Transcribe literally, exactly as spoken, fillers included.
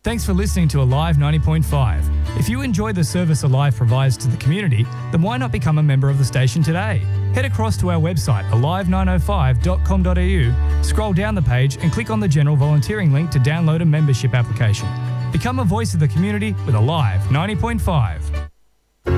Thanks for listening to Alive ninety point five. If you enjoy the service Alive provides to the community, then why not become a member of the station today? Head across to our website alive nine oh five dot com dot a u, scroll down the page and click on the general volunteering link to download a membership application. Become a voice of the community with Alive ninety point five.